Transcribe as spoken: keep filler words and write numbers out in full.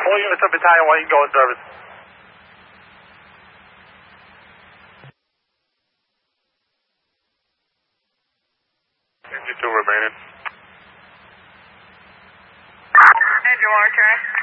All units of Battalion one, you can go in service. Engine two remaining. Engine one return.